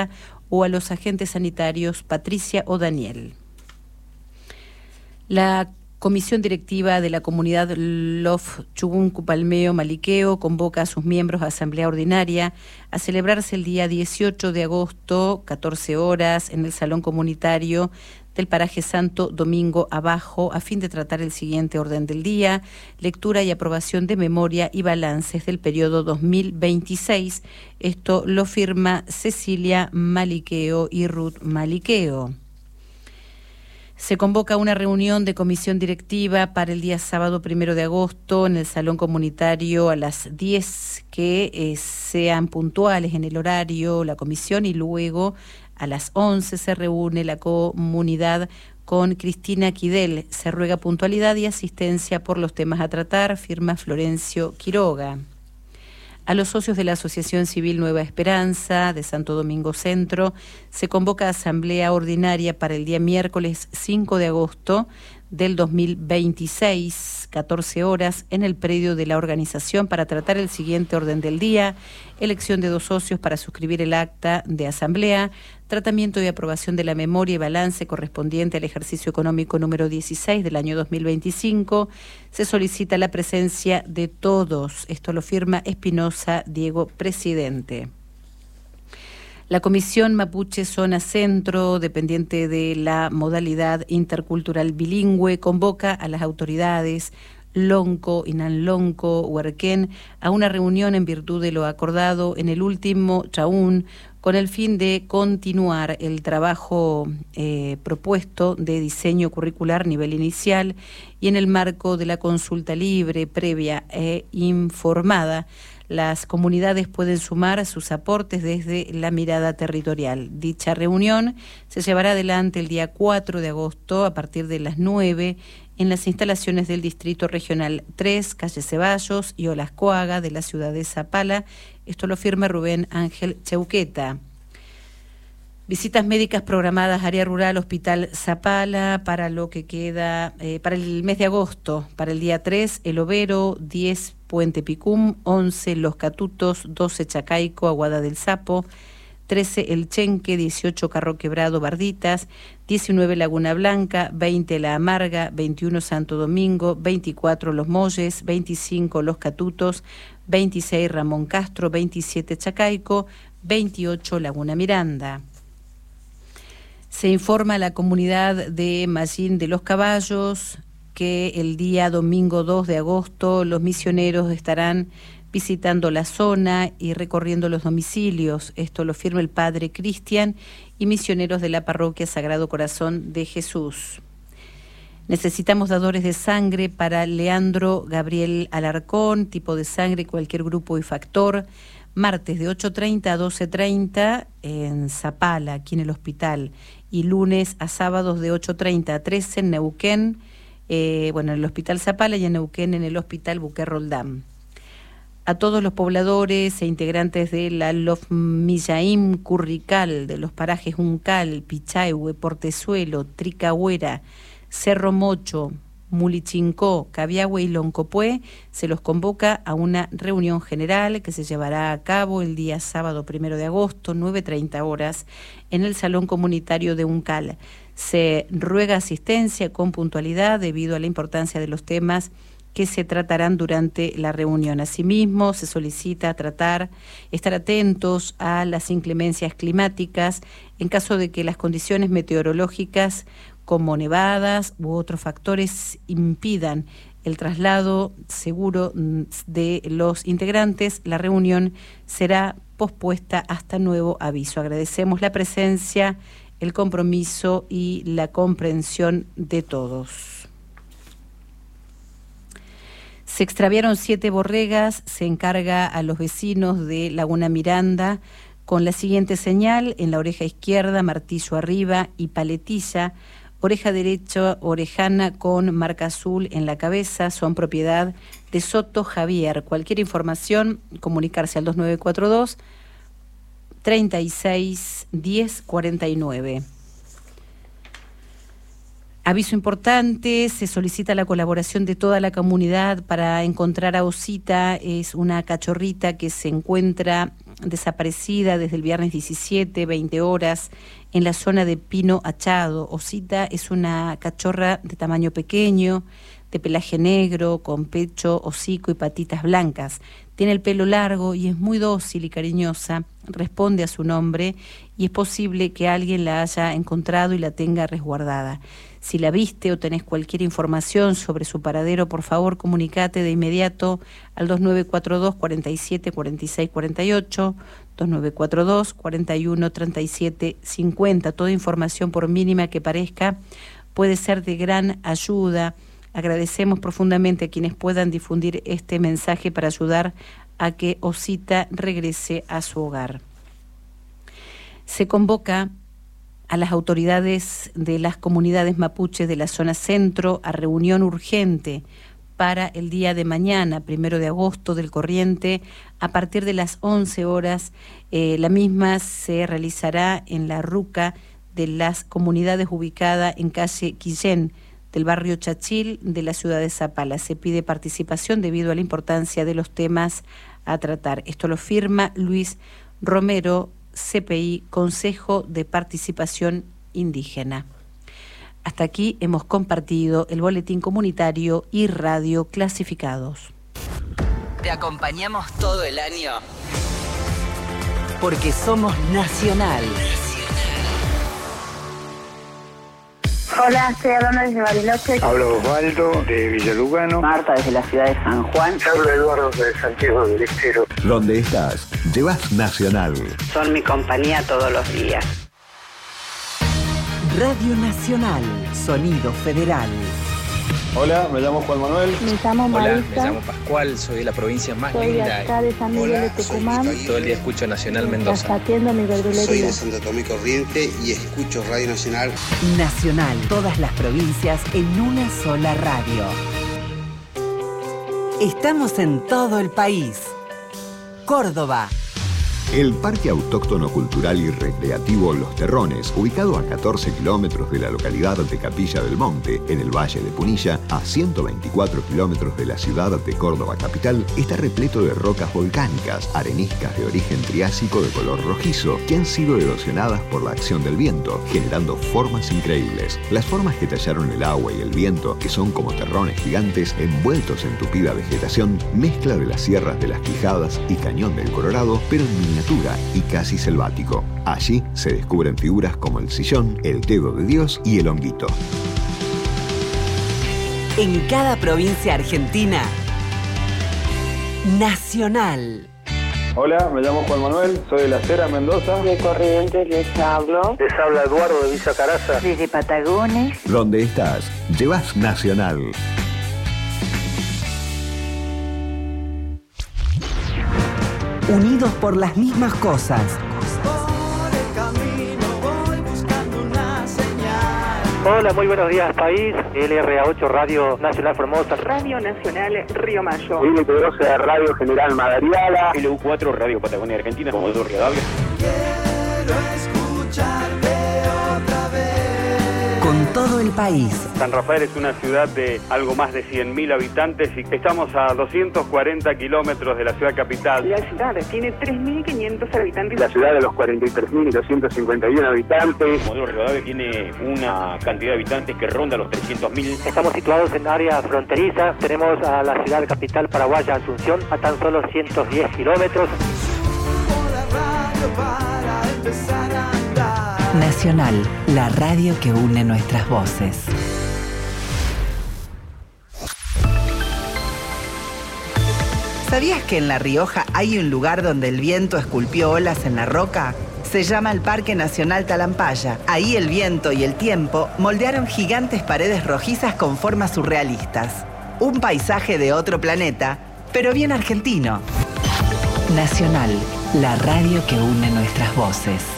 Marcela o a los agentes sanitarios Patricia o Daniel. La Comisión Directiva de la Comunidad Lof Chubuncu Palmeo Maliqueo convoca a sus miembros a asamblea ordinaria a celebrarse el día 18 de agosto, 14 horas, en el Salón Comunitario del Paraje Santo Domingo Abajo, a fin de tratar el siguiente orden del día: lectura y aprobación de memoria y balances del periodo 2026. Esto lo firma Cecilia Maliqueo y Ruth Maliqueo. Se convoca una reunión de comisión directiva para el día sábado 1 de agosto en el Salón Comunitario a las 10, que sean puntuales en el horario la comisión, y luego a las 11 se reúne la comunidad con Cristina Quidel. Se ruega puntualidad y asistencia por los temas a tratar, firma Florencio Quiroga. A los socios de la Asociación Civil Nueva Esperanza de Santo Domingo Centro se convoca a asamblea ordinaria para el día miércoles 5 de agosto del 2026, 14 horas, en el predio de la organización para tratar el siguiente orden del día: elección de 2 socios para suscribir el acta de asamblea, tratamiento y aprobación de la memoria y balance correspondiente al ejercicio económico número 16 del año 2025. Se solicita la presencia de todos. Esto lo firma Espinosa Diego, presidente. La Comisión Mapuche Zona Centro, dependiente de la modalidad intercultural bilingüe, convoca a las autoridades Lonco, Inanlonco, Huerquén a una reunión en virtud de lo acordado en el último Chaún, con el fin de continuar el trabajo propuesto de diseño curricular nivel inicial, y en el marco de la consulta libre, previa e informada. Las comunidades pueden sumar sus aportes desde la mirada territorial. Dicha reunión se llevará adelante el día 4 de agosto a partir de las 9 en las instalaciones del Distrito Regional 3, calle Ceballos y Olascoaga, de la ciudad de Zapala. Esto lo firma Rubén Ángel Cheuqueta. Visitas médicas programadas, área rural, Hospital Zapala, para lo que queda, para el mes de agosto. Para el día 3, El Overo, 10, Puente Picum, 11, Los Catutos, 12, Chacaico, Aguada del Sapo, 13, El Chenque, 18, Carro Quebrado, Barditas, 19, Laguna Blanca, 20, La Amarga, 21, Santo Domingo, 24, Los Molles, 25, Los Catutos, 26, Ramón Castro, 27, Chacaico, 28, Laguna Miranda. Se informa a la comunidad de Mallín de los Caballos que el día domingo 2 de agosto los misioneros estarán visitando la zona y recorriendo los domicilios. Esto lo firma el padre Cristian y misioneros de la parroquia Sagrado Corazón de Jesús. Necesitamos dadores de sangre para Leandro Gabriel Alarcón, tipo de sangre cualquier grupo y factor. Martes de 8:30 a 12:30 en Zapala, aquí en el hospital, y lunes a sábados de 8:30 a 13 en Neuquén, en el Hospital Zapala, y en Neuquén en el Hospital Buquer Roldán. A todos los pobladores e integrantes de la Lofmillaim Currical, de los parajes Uncal, Pichahue, Portezuelo, Tricahuera, Cerro Mocho, Mulichincó, Cabiahue y Loncopué, se los convoca a una reunión general que se llevará a cabo el día sábado 1 de agosto, 9:30 horas, en el Salón Comunitario de Uncal. Se ruega asistencia con puntualidad debido a la importancia de los temas que se tratarán durante la reunión. Asimismo, se solicita estar atentos a las inclemencias climáticas en caso de que las condiciones meteorológicas como nevadas u otros factores impidan el traslado seguro de los integrantes. La reunión será pospuesta hasta nuevo aviso. Agradecemos la presencia, el compromiso y la comprensión de todos. Se extraviaron 7 borregas, se encarga a los vecinos de Laguna Miranda con la siguiente señal: en la oreja izquierda, martillo arriba y paletilla; oreja derecha, orejana con marca azul en la cabeza. Son propiedad de Soto Javier. Cualquier información, comunicarse al 2942 36 10 49. Aviso importante, se solicita la colaboración de toda la comunidad para encontrar a Osita. Es una cachorrita que se encuentra desaparecida desde el viernes 17, 20 horas, en la zona de Pino Achado. Osita es una cachorra de tamaño pequeño, de pelaje negro, con pecho, hocico y patitas blancas. Tiene el pelo largo y es muy dócil y cariñosa, responde a su nombre y es posible que alguien la haya encontrado y la tenga resguardada. Si la viste o tenés cualquier información sobre su paradero, por favor comunicate de inmediato al 2942 47 46 48, 2942 41 37 50. Toda información, por mínima que parezca, puede ser de gran ayuda. Agradecemos profundamente a quienes puedan difundir este mensaje para ayudar a que Osita regrese a su hogar. Se convoca a las autoridades de las comunidades mapuches de la zona centro a reunión urgente para el día de mañana, 1 de agosto del corriente, a partir de las 11 horas. La misma se realizará en la ruca de las comunidades ubicada en calle Quillén, del barrio Chachil de la ciudad de Zapala. Se pide participación debido a la importancia de los temas a tratar. Esto lo firma Luis Romero, CPI, Consejo de Participación Indígena. Hasta aquí hemos compartido el boletín comunitario y radio clasificados. Te acompañamos todo el año porque somos Nacional. Hola, estoy hablando desde Bariloche. Hablo Osvaldo de Villalugano. Marta desde la ciudad de San Juan. Hablo Eduardo de Santiago del Estero. Donde estás, llevas Nacional. Son mi compañía todos los días. Radio Nacional, sonido federal. Hola, me llamo Juan Manuel. Me llamo Marisa. Hola, me llamo Pascual, soy de la provincia más soy linda. Soy de acá de San Miguel de Tucumán. Todo el día escucho Nacional Mendoza. Atiendo mi verdulería. Soy de Santo Tomé Corriente y escucho Radio Nacional. Nacional, todas las provincias en una sola radio. Estamos en todo el país. Córdoba. El Parque Autóctono Cultural y Recreativo Los Terrones, ubicado a 14 kilómetros de la localidad de Capilla del Monte, en el Valle de Punilla, a 124 kilómetros de la ciudad de Córdoba capital, está repleto de rocas volcánicas, areniscas de origen triásico de color rojizo, que han sido erosionadas por la acción del viento, generando formas increíbles. Las formas que tallaron el agua y el viento, que son como terrones gigantes envueltos en tupida vegetación, mezcla de las sierras de las Quijadas y Cañón del Colorado, pero en miniatura y casi selvático. Allí se descubren figuras como el sillón, el dedo de Dios y el honguito. En cada provincia argentina, Nacional. Hola, me llamo Juan Manuel, soy de La Cera, Mendoza. De Corrientes les hablo. Les habla Eduardo de Villa Caraza. Desde Patagones. Donde estás, llevas Nacional. Unidos por las mismas cosas. Por el camino voy buscando una señal. Hola, muy buenos días, país. LRA8 Radio Nacional Formosa. Radio Nacional Río Mayo. L12 Radio General Madariaga. LU4 Radio Patagonia Argentina, como Eduardo Rivadavia. Quiero escucharte otra vez. Con todo el país. San Rafael es una ciudad de algo más de 100.000 habitantes y estamos a 240 kilómetros de la ciudad capital. La ciudad tiene 3.500 habitantes. La ciudad de los 43.251 habitantes. Como Eduardo Rivadavia tiene una cantidad de habitantes que ronda los 300.000. Estamos situados en área fronteriza. Tenemos a la ciudad capital paraguaya, Asunción, a tan solo 110 kilómetros. Subo la radio para empezar a andar. Nacional, la radio que une nuestras voces. ¿Sabías que en La Rioja hay un lugar donde el viento esculpió olas en la roca? Se llama el Parque Nacional Talampaya. Ahí el viento y el tiempo moldearon gigantes paredes rojizas con formas surrealistas. Un paisaje de otro planeta, pero bien argentino. Nacional, la radio que une nuestras voces.